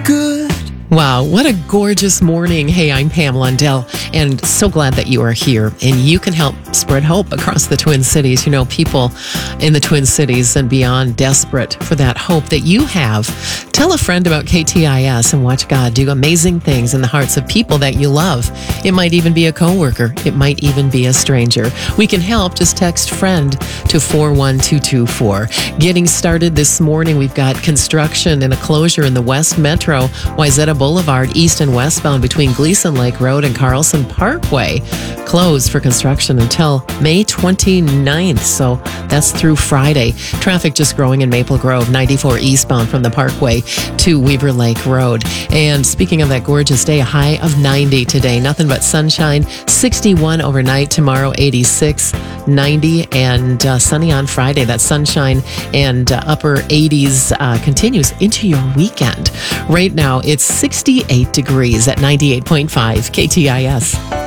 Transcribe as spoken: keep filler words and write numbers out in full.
good. Wow, what a gorgeous morning. Hey, I'm Pam Lundell, and so glad that you are here. And you can help spread hope across the Twin Cities. You know, people in the Twin Cities and beyond desperate for that hope that you have. Tell a friend about K T I S and watch God do amazing things in the hearts of people that you love. It might even be a coworker. It might even be a stranger. We can help. Just text FRIEND to four one two two four. Getting started this morning, we've got construction and a closure in the West Metro, Wayzata Boulevard, east and westbound between Gleason Lake Road and Carlson Parkway. Closed for construction until May twenty-ninth, so that's through Friday. Traffic just growing in Maple Grove, ninety-four eastbound from the Parkway to Weaver Lake Road. And speaking of that gorgeous day, a high of ninety today. Nothing but sunshine, sixty-one overnight, tomorrow eighty-six, ninety, and uh, sunny on Friday. That sunshine and uh, upper eighties uh, continues into your weekend. Right now, it's sixty-eight degrees at ninety-eight point five K T I S.